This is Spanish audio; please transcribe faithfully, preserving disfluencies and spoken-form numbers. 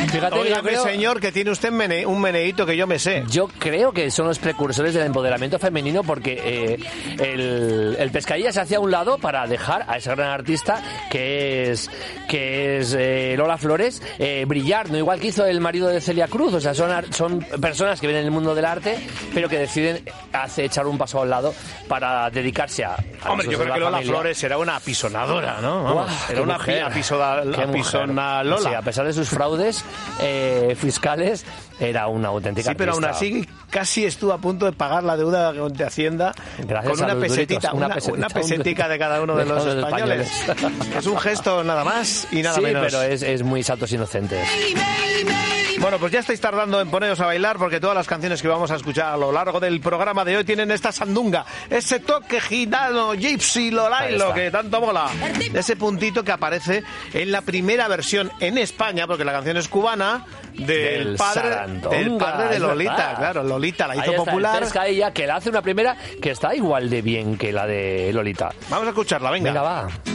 Fíjate, Óigame, creo, señor, que tiene usted mene, un meneíto que yo me sé. Yo creo que son los precursores del empoderamiento femenino porque eh, el, el pescadilla se hacía a un lado para dejar a ese gran artista que es que es eh, Lola Flores eh, brillar, no igual que hizo el marido de Celia Cruz. O sea, son, son personas que vienen del mundo del arte, pero que deciden hace, echar un paso al lado para dedicarse a... a Hombre, yo creo que Lola familia. Flores era una apisonadora, ¿no? Vamos, Uah, era una mujer, apisoda, apisona Lola. Sí, a pesar de sus fraudes eh, fiscales, era una auténtica Sí, pero artista. aún así casi estuvo a punto de pagar la deuda de Hacienda. Gracias con una pesetita, una, una pesetita, una pesetica de cada uno de, de los, los españoles. españoles. Es un gesto nada más y nada sí, menos. Sí, pero es, es muy saltos inocentes. Bueno, pues ya estáis tardando en poneros a bailar porque todas las canciones que vamos a escuchar a lo largo del programa de hoy tienen esta sandunga, ese toque gitano, gypsy, lolailo, que tanto mola. Ese puntito que aparece en la primera versión en España, porque la canción es cubana, del, del padre Sarandonga, del padre de Lolita, verdad. Claro, Lolita la hizo Ahí está, popular. El ella que la hace una primera que está igual de bien que la de Lolita. Vamos a escucharla, venga. Venga, va.